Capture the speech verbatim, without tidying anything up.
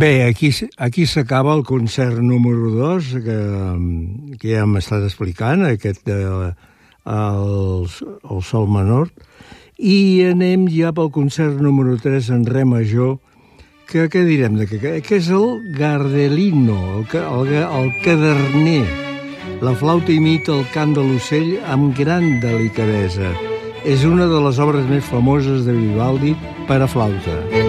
Bé, aquí, aquí s'acaba el concert número dos, que, que ja hem estat explicant, aquest de, el, el sol menor, i anem ja pel concert número tres en re major, que què direm? Que, que és el Gardelino, el, el, el caderner. La flauta imita el cant de l'ocell amb gran delicadesa. És una de les obres més famoses de Vivaldi per a flauta.